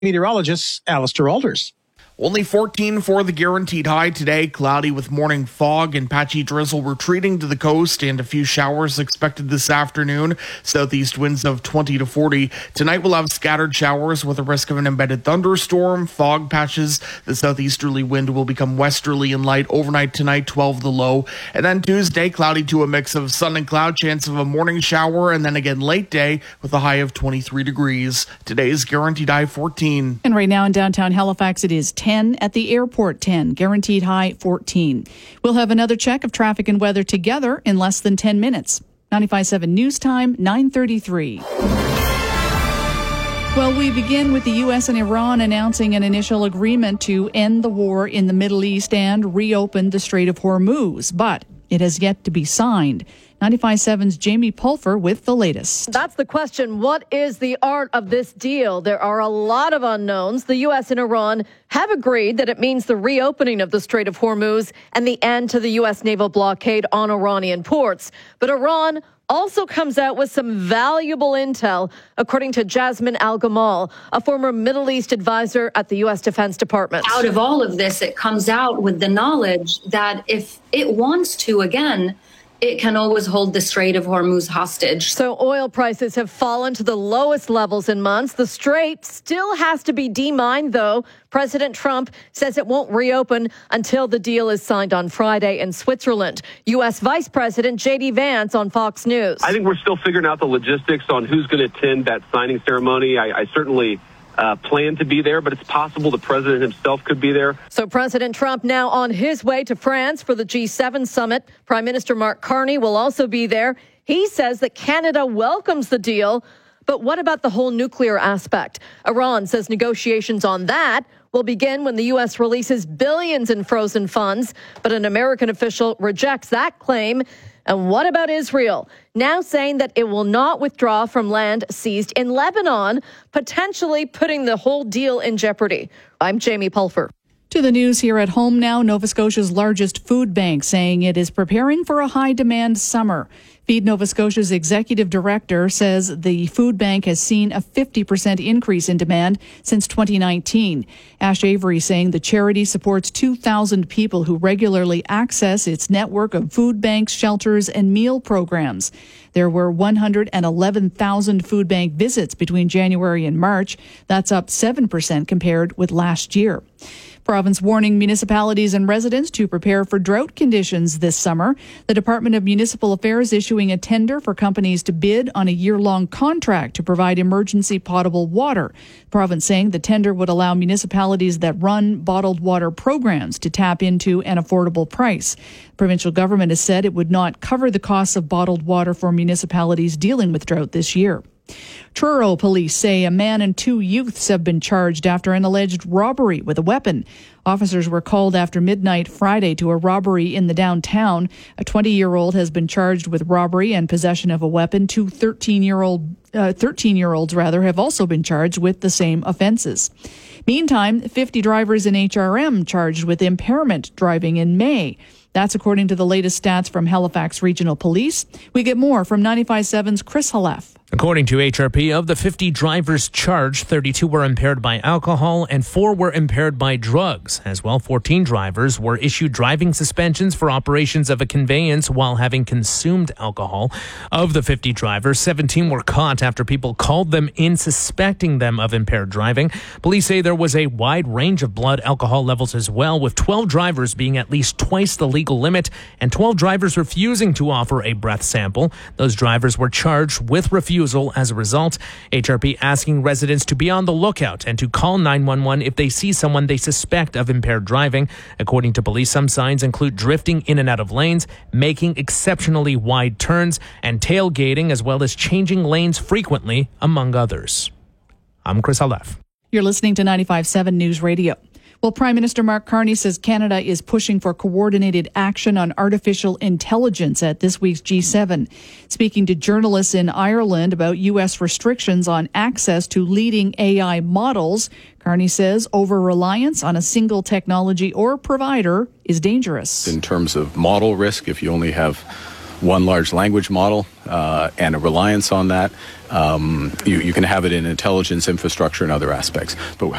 Meteorologist Alistair Alders. Only 14 for the guaranteed high today. Cloudy with morning fog and patchy drizzle retreating to the coast, and a few showers expected this afternoon. Southeast winds of 20 to 40. Tonight we'll have scattered showers with a risk of an embedded thunderstorm, fog patches. The southeasterly wind will become westerly and light overnight tonight, 12 the low. And then Tuesday, cloudy to a mix of sun and cloud, chance of a morning shower, and then again late day with a high of 23 degrees. Today's guaranteed high 14. And right now in downtown Halifax, it is 10. At the airport, 10. Guaranteed high, 14. We'll have another check of traffic and weather together in less than 10 minutes. 95.7 News Time, 9:33. Well, we begin with the U.S. and Iran announcing an initial agreement to end the war in the Middle East and reopen the Strait of Hormuz, but it has yet to be signed. 95.7's Jamie Pulfer with the latest. That's the question. What is the art of this deal? There are a lot of unknowns. The U.S. and Iran have agreed that it means the reopening of the Strait of Hormuz and the end to the U.S. naval blockade on Iranian ports. But Iran also comes out with some valuable intel, according to Jasmine Al-Gamal, a former Middle East advisor at the U.S. Defense Department. Out of all of this, it comes out with the knowledge that if it wants to again, it can always hold the Strait of Hormuz hostage. So oil prices have fallen to the lowest levels in months. The strait still has to be demined, though. President Trump says it won't reopen until the deal is signed on Friday in Switzerland. U.S. Vice President J.D. Vance on Fox News. I think we're still figuring out the logistics on who's going to attend that signing ceremony. I certainly plan to be there, but it's possible the president himself could be there. So President Trump now on his way to France for the G7 summit. Prime Minister Mark Carney will also be there. He says that Canada welcomes the deal, but what about the whole nuclear aspect? Iran says negotiations on that will begin when the U.S. releases billions in frozen funds, but an American official rejects that claim. And what about Israel? Now saying that it will not withdraw from land seized in Lebanon, potentially putting the whole deal in jeopardy. I'm Jamie Pulfer. To the news here at home now, Nova Scotia's largest food bank saying it is preparing for a high-demand summer. Feed Nova Scotia's executive director says the food bank has seen a 50% increase in demand since 2019. Ash Avery saying the charity supports 2,000 people who regularly access its network of food banks, shelters, and meal programs. There were 111,000 food bank visits between January and March. That's up 7% compared with last year. Province warning municipalities and residents to prepare for drought conditions this summer. The Department of Municipal Affairs issuing a tender for companies to bid on a year-long contract to provide emergency potable water. The province saying the tender would allow municipalities that run bottled water programs to tap into an affordable price. The provincial government has said it would not cover the costs of bottled water for municipalities dealing with drought this year. Truro police say a man and two youths have been charged after an alleged robbery with a weapon. Officers were called after midnight Friday to a robbery in the downtown. A 20-year-old has been charged with robbery and possession of a weapon. Two 13-year-olds have also been charged with the same offenses. Meantime, 50 drivers in HRM charged with impairment driving in May. That's according to the latest stats from Halifax Regional Police. We get more from 95.7's Chris Halef. According to HRP, of the 50 drivers charged, 32 were impaired by alcohol and 4 were impaired by drugs. As well, 14 drivers were issued driving suspensions for operations of a conveyance while having consumed alcohol. Of the 50 drivers, 17 were caught after people called them in suspecting them of impaired driving. Police say there was a wide range of blood alcohol levels as well, with 12 drivers being at least twice the legal limit and 12 drivers refusing to offer a breath sample. Those drivers were charged with refusal as a result. HRP asking residents to be on the lookout and to call 911 if they see someone they suspect of impaired driving. According to police, some signs include drifting in and out of lanes, making exceptionally wide turns, and tailgating, as well as changing lanes frequently, among others. I'm Chris Halef. You're listening to 95.7 News Radio. Well, Prime Minister Mark Carney says Canada is pushing for coordinated action on artificial intelligence at this week's G7. Speaking to journalists in Ireland about U.S. restrictions on access to leading AI models, Carney says over-reliance on a single technology or provider is dangerous. In terms of model risk, if you only have one large language model and a reliance on that. You can have it in intelligence infrastructure and other aspects. But